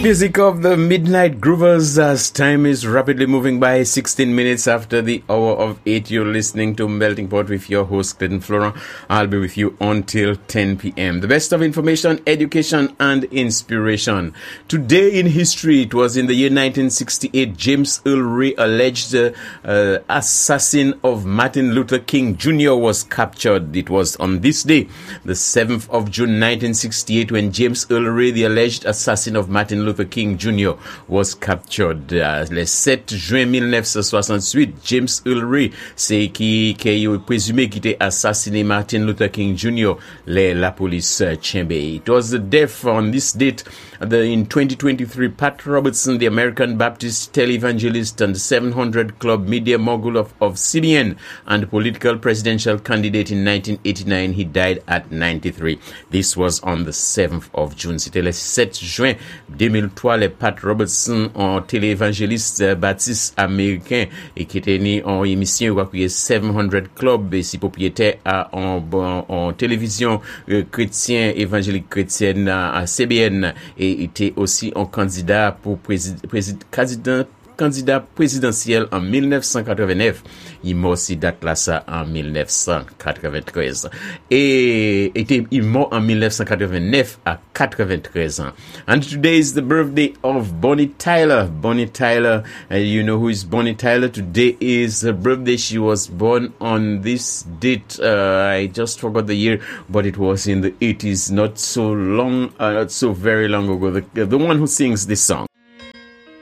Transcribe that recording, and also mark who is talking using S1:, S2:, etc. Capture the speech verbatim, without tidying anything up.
S1: music of the Midnight Groovers as time is rapidly moving by. Sixteen minutes after the hour of eight, you're listening to Melting Pot with your host Clinton Florent. I'll be with you until ten p.m. The best of information, education and inspiration. Today in history, it was in the year nineteen sixty-eight, James Earl Ray, alleged uh, uh, assassin of Martin Luther King Junior was captured. It was on this day, the seventh of June nineteen sixty-eight, when James Earl Ray, the alleged assassin of Martin Luther King Junior was captured. Uh, le sept juin mille neuf cent soixante-huit, James Earl Ray, c'est qui qui est présumé qui était assassiné Martin Luther King Junior Le, la police uh, chamber. It was the death on this date the, in twenty twenty-three. Pat Robertson, the American Baptist televangelist and seven hundred Club media mogul of, of C B N and political presidential candidate in nineteen eighty-nine, he died at ninety-three. This was on the seventh of June. C'était le sept juin deux mille trois, le Pat Robertson, un téléévangéliste baptiste américain et qui était né en émission sept hundred Club, et si propriétaire à en, en, en télévision euh, chrétien, évangélique chrétienne à C B N, et était aussi un candidat pour président, président candidat présidentiel en mille neuf cent quatre-vingt-neuf. Il mort aussi date là ça en mille neuf cent quatre-vingt-treize. Et était il mort en mille neuf cent quatre-vingt-neuf à quatre-vingt-treize ans. And today is the birthday of Bonnie Tyler. Bonnie Tyler, uh, you know who is Bonnie Tyler? Today is her birthday. She was born on this date. Uh, I just forgot the year, but it was in the eighties, not so long, uh, not so very long ago. The, the one who sings this song.